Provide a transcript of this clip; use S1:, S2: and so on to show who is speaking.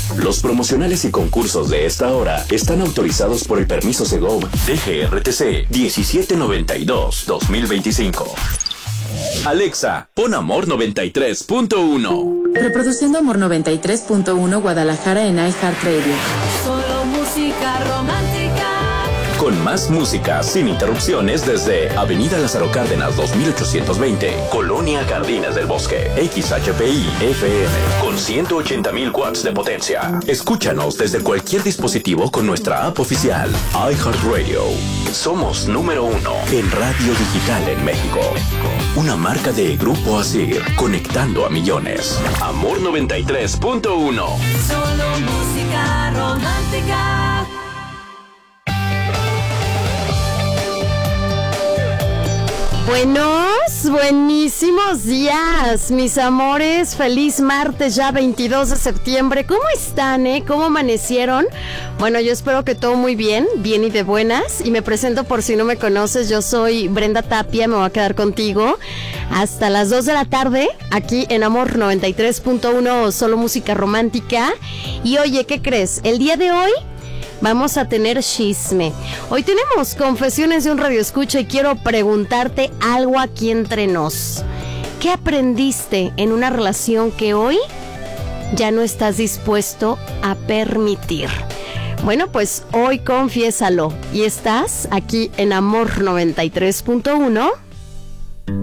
S1: Los promocionales y concursos de esta hora están autorizados por el permiso Segov DGRTC 1792-2025. Alexa, pon Amor 93.1.
S2: Reproduciendo Amor 93.1 Guadalajara en iHeartRadio.
S3: Solo música romántica.
S1: Con más música sin interrupciones desde Avenida Lázaro Cárdenas 2820, Colonia Jardines del Bosque, XHPI FM, con 180,000 watts de potencia. Escúchanos desde cualquier dispositivo con nuestra app oficial, iHeartRadio. Somos número 1 en radio digital en México. Una marca de Grupo Asir, conectando a millones. Amor 93.1.
S3: Solo música romántica.
S4: Buenísimos días, mis amores. Feliz martes, ya 22 de septiembre. ¿Cómo están, ¿Cómo amanecieron? Bueno, yo espero que todo muy bien y de buenas. Y me presento por si no me conoces, yo soy Brenda Tapia, me voy a quedar contigo hasta las 2 de la tarde, aquí en Amor 93.1, solo música romántica. Y oye, ¿qué crees? El día de hoy vamos a tener chisme. Hoy tenemos confesiones de un radioescucha y quiero preguntarte algo aquí entre nos. ¿Qué aprendiste en una relación que hoy ya no estás dispuesto a permitir? Bueno, pues hoy confiésalo. Y estás aquí en Amor 93.1.